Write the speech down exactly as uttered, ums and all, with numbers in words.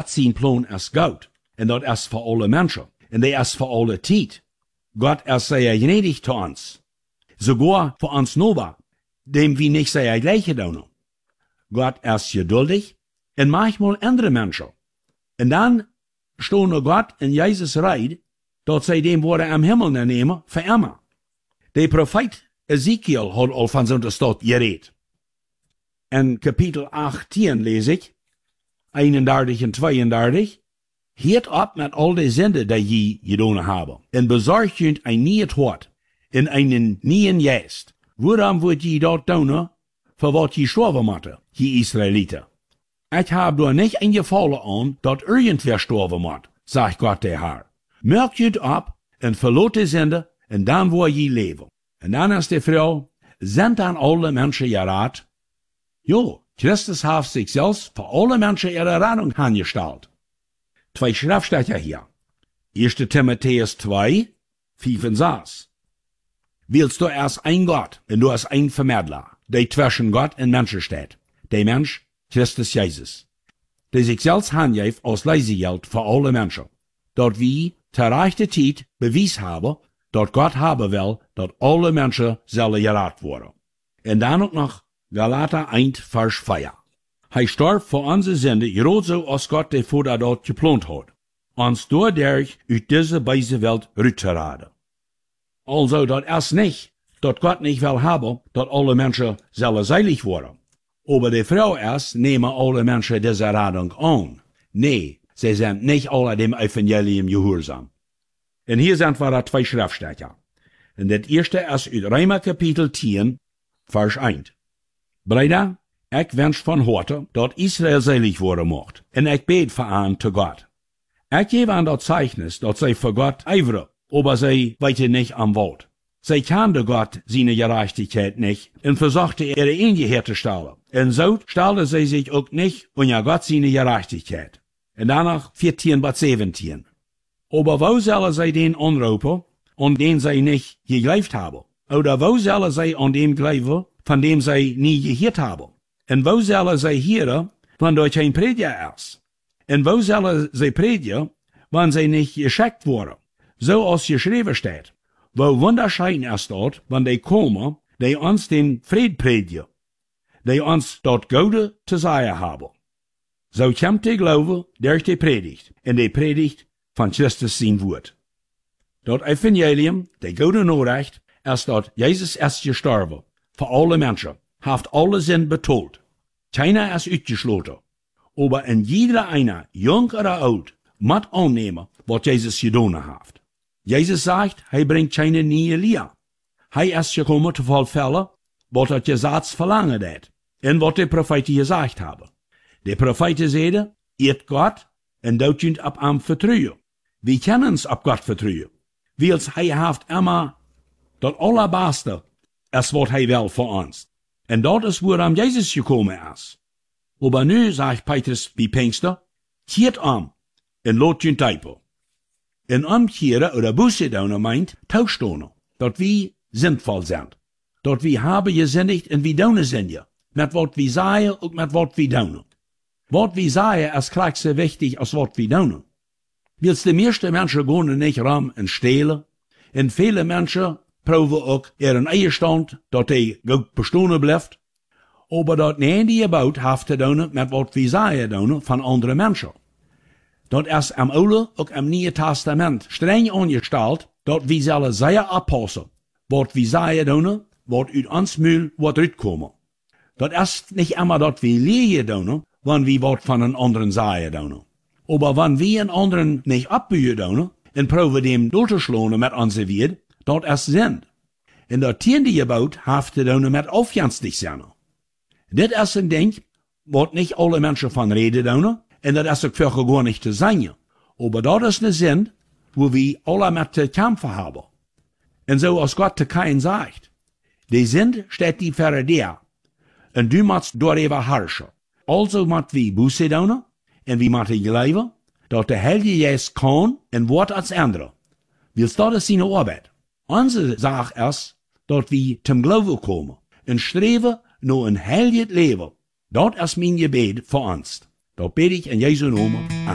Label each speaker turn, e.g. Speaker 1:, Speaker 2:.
Speaker 1: Gott sein Plan ist gut. Und das ist für alle Menschen. Und der ist für alle Zeit. Gott ist sehr gnädig zu uns. Sogar für uns Nova, dem wir nicht sehr gleiche tun. Gott ist geduldig und manchmal andere Menschen. Und dann stehen Gott in Jesus Reid, dort sei dem wurde am Himmel nehmen, für immer. Der Prophet Ezekiel hat al von so einer Stadt geredet. In Kapitel achtzehn lese ich, einunddreißig und zweiunddreißig, Hiert ab mit all de Sünde, die je gedaan haben, en besorgt junt ein nieuw Hort, in einen neuen Geist. Woran wird je dort tun, für wat je sterben moeten, je Israeliten? Ich hab da nicht eingefallen an, dat irgendwer sterben moet, sagt Gott der Herr. Merkt junt ab, en verlot de Sünde, en dan wo je leben. En dan ist die Frau, sind dann alle Menschen gerat? Jo, Christus hat sich selbst für alle Menschen ihre Rettung angestellt. Zwei Schriftstellen hier. erster Timotheus zwei, fünf und sechs. Willst du erst ein Gott, und du hast ein Vermittler, der zwischen Gott und Menschen steht. Der Mensch, Christus Jesus. Der sich selbst handelt als Leisegeld für alle Menschen. Dort wie, zur rechten Zeit, bewies haben, dort Gott haben will, dort alle Menschen sollen gerettet werden. Und dann auch noch Galater eins, Vers vier. Hij starb voor onze Sünde, gerade so als Gott der Vater dort geplant hat, uns dadurch uit diese beise Welt rützeraden. Also, dat ist nicht, dat Gott nicht will haben, dat alle Menschen sollen seilig werden. Aber die Frau ist, nehmen alle Menschen diese Radung an. Nee, sie sind nicht alle dem Evangelium gehorsam. Und hier sind wir zwei Schriftstellen. Und das erste ist uit Römer Kapitel zehn, Vers eins. Brüder, ich wünsch von heute, dat Israel selig worden mocht, en ich bete für an zu Gott. Ich gebe an das Zeichnis, dat sie für Gott eivere, aber sie weite nicht am Wort. Sie kannte Gott seine Gerechtigkeit nicht, und versuchte ihre Ehe herzustellen. Und so stellte sie sich auch nicht unter Gott seine Gerechtigkeit. Und danach vierzehn bis siebzehn. Aber wo sollen sie den anrufen, an den sie nicht geglaubt haben? Oder wo sollen sie an dem glauben, von dem sie nie gehört haben? Und wo sollen sie hören, wenn dort kein Prediger ist? Und wo sollen sie predigen, wenn sie nicht geschickt wurden? So als geschrieben steht. Wo wunderschön ist dort, wenn die kommen, die uns den Fried predigen, die uns dort Gute zu sagen haben. So kommt der Glaube durch die Predigt, und die Predigt von Christus sein Wort. Dort Evangelium, der gute Nachricht, ist dort Jesus ist gestorben, für alle Menschen, hat alle Sinn betont. Keiner ist ausgeschlossen. Aber in jeder einer, jung oder alt, muss annehmen, was Jesus getan hat. Jesus sagt, er bringt keine neue Lehre. Er ist gekommen zu vollfällen, was das Gesetz verlangen hat, und was die Propheten gesagt haben. Die Propheten sagen, ihr Gott, und dort könnt ab am vertrauen. Wir können uns ab Gott vertrauen, weil er hat immer das Allerbeste, ist was er will für uns. Und dort ist, wo am Jesus gekommen ist. Aber nu, sagt Petrus wie Pfingster, keert um, und lot jün Teipel. In umkehren oder Buße tun meint, tauschstonen, dort wir sinnvoll sind. Dort wir haben gesündigt und wir tun sind ja. Mit wat wir sagen und mit wat wir tun. Wat wir sagen ist gleich so wichtig als wat wir tun. Willst die meisten Menschen gehen nicht rum und stehlen, und viele Menschen proben auch ihren Ehestand, dat hij gut bestehen bleibt, aber dat niet die gebaut heeft te doen met wat wir sagen doen von anderen Menschen. Dat ist am Oude auch am Neuen Testament streng angestellt, dat wir sollen sehr abpassen, wat wir sagen doen, wat uit ons Mühl wat uitkomen. Dat ist nicht immer dat wir lehren doen, wenn wir wat von einen anderen sagen doen. Aber wenn wir einen anderen nicht abbühen doen, und proben dem durchzuschlagen mit unserer Welt, dat ist Sinn. En dat tiende gebaut heeft te doen met afjanstig zijn. Dit is een ding, wat niet alle mensen van reden doen, en dat is ook veel gewoon niet te zijn. Maar dat is een zin, wo we alle met te kämpfen hebben. En zo als God te Kain zegt, die zin steht die verre der, en du moet daarover herrschen. Also moet we buße doen, en we moeten geloven, dat de Heilige Geest kan en wordt als andere. Willst dat is zijn arbeid. Onze zaak is, dat we zum Glauben komen en streven naar een heilig leven. Dat is mijn gebed voor ons. Dat bid ik in Jesu naam.